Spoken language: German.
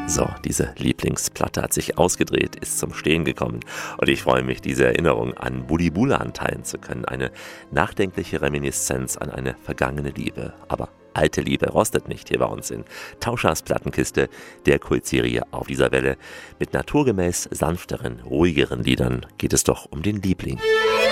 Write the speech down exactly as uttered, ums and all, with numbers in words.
So, diese Lieblingsplatte hat sich ausgedreht, ist zum Stehen gekommen und ich freue mich, diese Erinnerung an Bully Bulan teilen zu können. Eine nachdenkliche Reminiszenz an eine vergangene Liebe. Aber alte Liebe rostet nicht hier bei uns in Tauschers Plattenkiste, der Kultserie auf dieser Welle. Mit naturgemäß sanfteren, ruhigeren Liedern geht es doch um den Liebling.